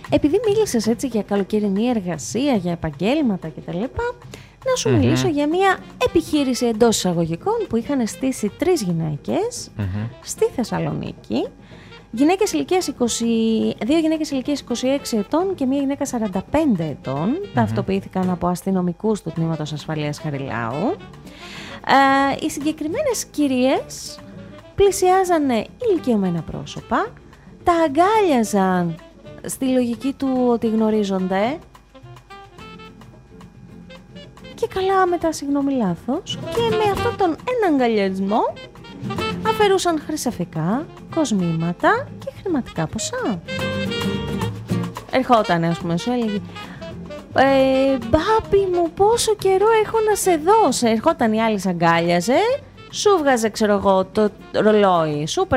επειδή μίλησες έτσι για καλοκαιρινή εργασία, για επαγγέλματα κτλ., να σου μιλήσω για μια επιχείρηση εντός εισαγωγικών που είχαν στήσει 3 γυναίκες στη Θεσσαλονίκη. Γυναίκες ηλικίας 2 γυναίκες ηλικίας 26 ετών και μία γυναίκα 45 ετών. Ταυτοποιήθηκαν από αστυνομικούς του Τμήματος Ασφαλείας Χαριλάου. Οι συγκεκριμένες κυρίες πλησιάζανε ηλικιωμένα πρόσωπα, τα αγκάλιαζαν στη λογική του ότι γνωρίζονται και καλά μετά, συγγνώμη λάθος, και με αυτόν τον εναγκαλιασμό αφαιρούσαν χρυσαφικά, κοσμήματα και χρηματικά ποσά. Ερχόταν, ας πούμε, σου έλεγε «Μπάπη μου, πόσο καιρό έχω να σε δω». Ερχόταν η άλλη, σ' αγκάλιαζε, σου βγάζε, ξέρω εγώ, το ρολόι, σου